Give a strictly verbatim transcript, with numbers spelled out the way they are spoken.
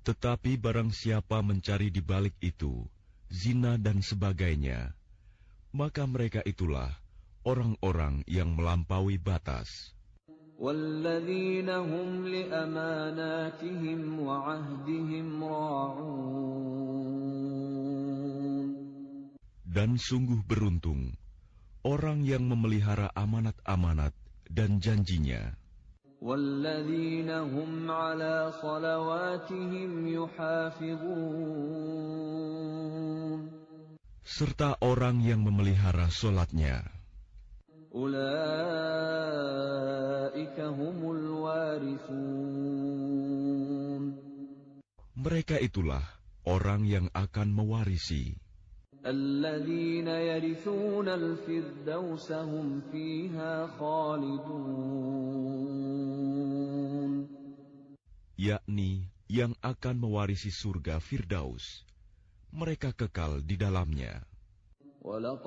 Tetapi barang siapa mencari di balik itu zina dan sebagainya, maka mereka itulah orang-orang yang melampaui batas. وَالَّذِينَ هُمْ لِأَمَانَاتِهِمْ وَعَهْدِهِمْ رَاعُونَ. Dan sungguh beruntung orang yang memelihara amanat-amanat dan janjinya. وَالَّذِينَ هُمْ عَلَى صَلَوَاتِهِمْ يُحَافِظُونَ. Serta orang yang memelihara solatnya. أُولَئِكَ هُمُ الْوَارِثُونَ. Mereka itulah orang yang akan mewarisi. الَّذِينَ يَرِثُونَ الْفِرْدَوْسَ هُمْ فِيهَا خَالِدُونَ. Yakni yang akan mewarisi surga Firdaus. Mereka kekal di dalamnya.